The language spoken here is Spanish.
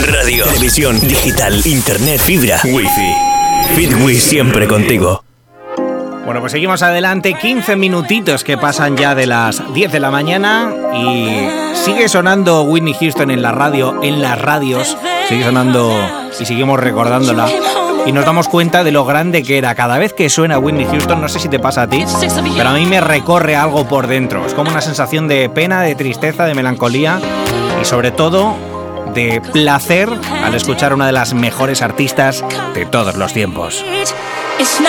Radio, televisión, digital, internet, fibra, wifi. Fitwi siempre contigo. Bueno, pues seguimos adelante, 15 minutitos que pasan ya de las 10 de la mañana y sigue sonando Whitney Houston en la radio, en las radios, sigue sonando y seguimos recordándola y nos damos cuenta de lo grande que era. Cada vez que suena Whitney Houston, no sé si te pasa a ti, pero a mí me recorre algo por dentro, es como una sensación de pena, de tristeza, de melancolía y sobre todo de placer al escuchar a una de las mejores artistas de todos los tiempos. It's not